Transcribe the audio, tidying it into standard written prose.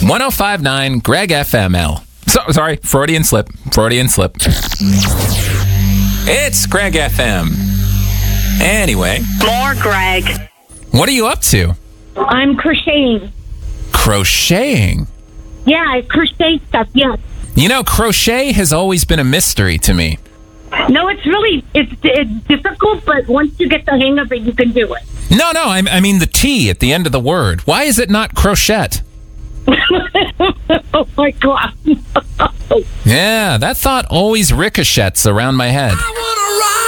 1059 Greg FML. Sorry, Freudian slip. It's Greg FM. Anyway. More Greg. What are you up to? I'm crocheting. Crocheting? Yeah, I crochet stuff, yes. You know, crochet has always been a mystery to me. No, it's difficult, but once you get the hang of it, you can do it. No, I mean the T at the end of the word. Why is it not crochet? Oh, my God. Yeah, that thought always ricochets around my head.